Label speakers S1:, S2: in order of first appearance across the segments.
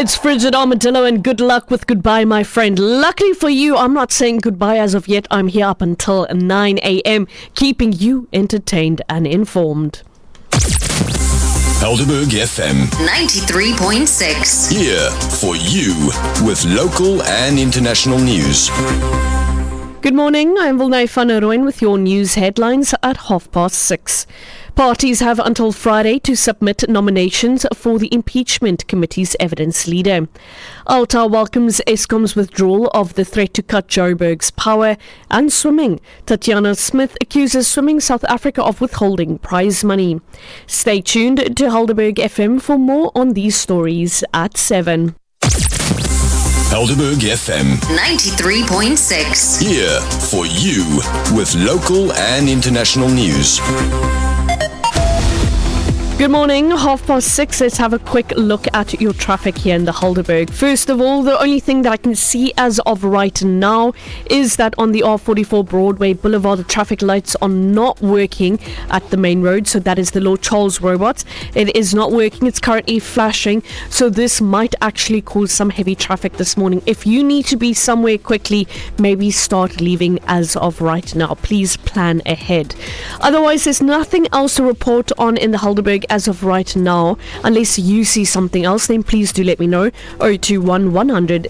S1: It's Frigid Armadillo and good luck with Goodbye My Friend. Luckily for you, I'm not saying goodbye as of yet. I'm here up until 9 a.m. keeping you entertained and informed.
S2: Helderberg FM
S3: 93.6.
S2: Here for you with local and international news.
S1: Good morning, I'm Wilnay van der Rooyen with your news headlines at 6:30. Parties have until Friday to submit nominations for the Impeachment Committee's evidence leader. Alta welcomes Eskom's withdrawal of the threat to cut Joburg's power, and swimming. Tatiana Smith accuses Swimming South Africa of withholding prize money. Stay tuned to Helderberg FM for more on these stories at 7.
S2: Helderberg FM
S3: 93.6.
S2: Here for you with local and international news.
S1: Good morning, 6:30. Let's have a quick look at your traffic here in the Helderberg. First of all, the only thing that I can see as of right now is that on the R44 Broadway Boulevard, the traffic lights are not working at the main road. So that is the Lord Charles Robot. It is not working. It's currently flashing. So this might actually cause some heavy traffic this morning. If you need to be somewhere quickly, maybe start leaving as of right now. Please plan ahead. Otherwise, there's nothing else to report on in the Helderberg as of right now. Unless you see something else, then please do let me know. 021 100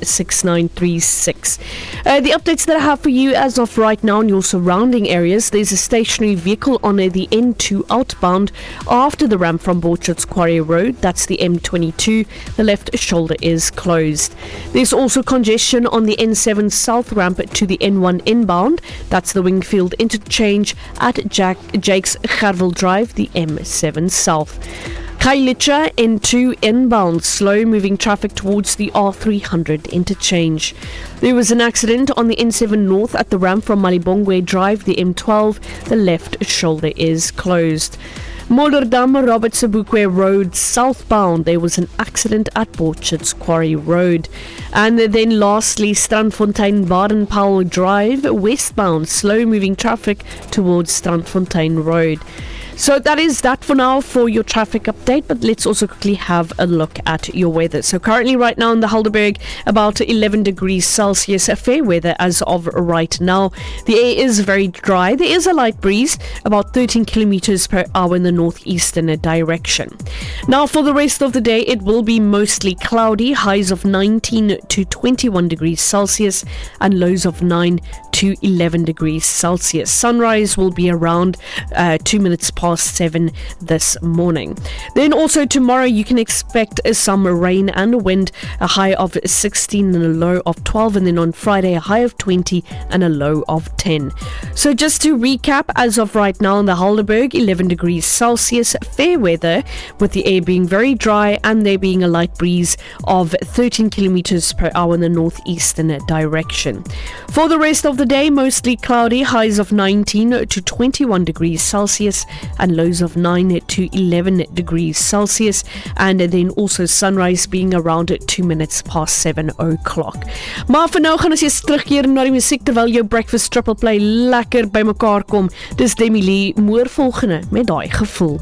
S1: 6936. The updates that I have for you as of right now in your surrounding areas: there's a stationary vehicle on the N2 outbound after the ramp from Borchards Quarry Road. That's the M22. The left shoulder is closed. There's also congestion on the N7 south ramp to the N1 inbound. That's the Wingfield interchange at Jake's Gerwel Drive, the M7 south. Khayelitsha N2 inbound, slow moving traffic towards the R300 interchange. There was an accident on the N7 north at the ramp from Malibongwe Drive, the M12. The left shoulder is closed. Molderdam Robert Sobukwe Road southbound, there was an accident at Borchards Quarry Road. And then lastly, Strandfontein Baden-Powell Drive westbound, slow moving traffic towards Strandfontein Road. So that is that for now for your traffic update, but let's also quickly have a look at your weather. So currently right now in the Helderberg, about 11 degrees Celsius, fair weather as of right now. The air is very dry. There is a light breeze, about 13 kilometers per hour in the northeastern direction. Now for the rest of the day, it will be mostly cloudy, highs of 19 to 21 degrees Celsius and lows of 9 to 11 degrees Celsius. Sunrise will be around 2 minutes past 7 this morning. Then also tomorrow you can expect some rain and wind, a high of 16 and a low of 12, and then on Friday a high of 20 and a low of 10. So just to recap, as of right now in the Helderberg, 11 degrees Celsius, fair weather with the air being very dry and there being a light breeze of 13 kilometers per hour in the northeastern direction. For the rest of the day, mostly cloudy, highs of 19 to 21 degrees Celsius and lows of 9 to 11 degrees Celsius, and then also sunrise being around 2 minutes past 7 o'clock. Maar vir nou gaan ons eers terugkeer na die musiek terwyl jou breakfast triple play lekker by mekaar kom. Dis Demi Lee, moer volgende met daai gevoel.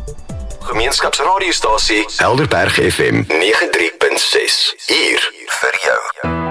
S2: Gemeenskapsradiostasie Helderberg FM 93.6. Hier vir jou.